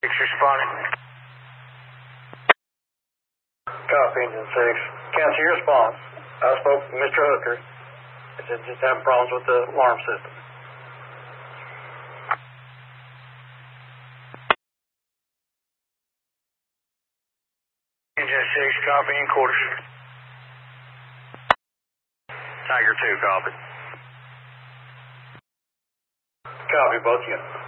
6 responding. Copy, Engine 6. Cancel your response. I spoke with Mr. Hooker. He said just having problems with the alarm system. Engine 6, copy in quarters. Tiger 2, copy. Copy, both units.